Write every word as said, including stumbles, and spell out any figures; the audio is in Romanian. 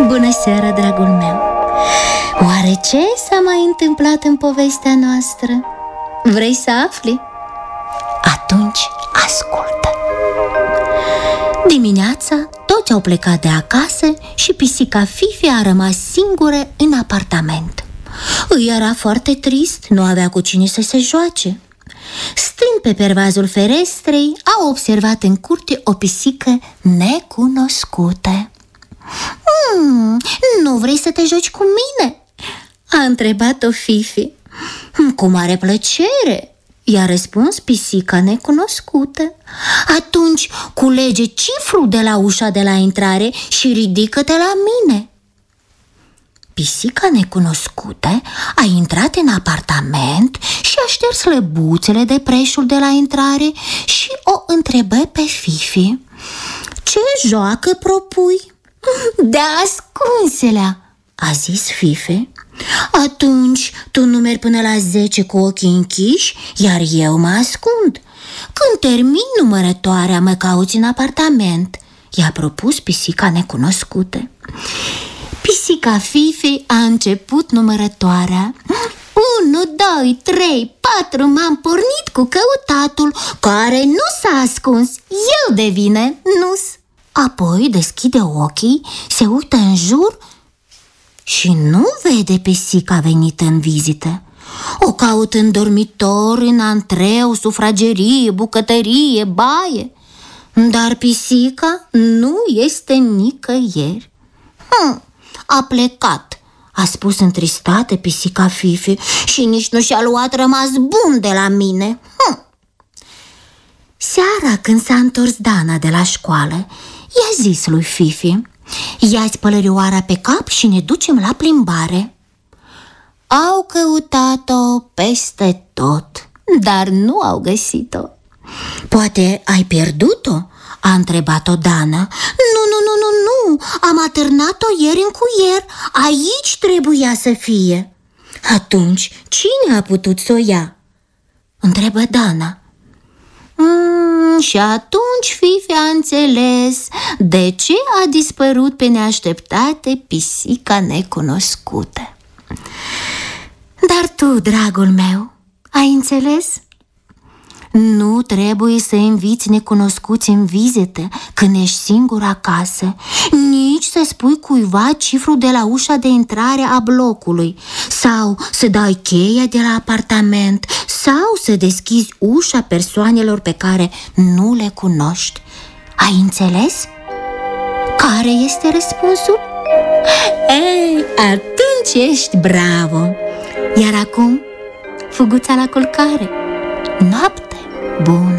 Bună seara, dragul meu! Oare ce s-a mai întâmplat în povestea noastră? Vrei să afli? Atunci ascultă! Dimineața toți au plecat de acasă și pisica Fifi a rămas singură în apartament. Îi era foarte trist, nu avea cu cine să se joace. Stând pe pervazul ferestrei, a observat în curte o pisică necunoscută. Hmm, nu vrei să te joci cu mine?" a întrebat-o Fifi. Cu mare plăcere, i-a răspuns pisica necunoscută. Atunci culege cifrul de la ușa de la intrare și ridică-te la mine. Pisica necunoscută a intrat în apartament și a șters lăbuțele de preșul de la intrare și o întrebă pe Fifi: ce joacă propui? De ascunselea, a zis Fifi. Atunci tu numeri până la zece cu ochii închiși, iar eu mă ascund. Când termin numărătoarea, mă cauți în apartament, i-a propus pisica necunoscută. Pisica Fifi a început numărătoarea. Unu, doi, trei, patru, m-am pornit cu căutatul, care nu s-a ascuns, eu devine nus. Apoi deschide ochii, se uită în jur și nu vede pisica venită în vizită. O caut în dormitor, în antreu, sufragerie, bucătărie, baie, dar pisica nu este nicăieri. Hm, a plecat, a spus întristată pisica Fifi, și nici nu și-a luat rămas bun de la mine. Hm. Seara, când s-a întors Dana de la școală, i-a zis lui Fifi: ia-ți pălărioara pe cap și ne ducem la plimbare. Au căutat-o peste tot, dar nu au găsit-o. Poate ai pierdut-o? A întrebat-o Dana. Nu, nu, nu, nu, nu, am atârnat-o ieri în cuier, aici trebuia să fie. Atunci cine a putut să o ia? Întrebă Dana. Mm, și atunci Fifi a înțeles de ce a dispărut pe neașteptate pisica necunoscută. Dar tu, dragul meu, ai înțeles? Nu trebuie să inviți necunoscuți în vizită când ești singur acasă, nici să spui cuiva cifrul de la ușa de intrare a blocului, sau să dai cheia de la apartament, sau să deschizi ușa persoanelor pe care nu le cunoști. Ai înțeles? Care este răspunsul? Ei, atunci ești bravo! Iar acum, fuguța la culcare. Noapte bună!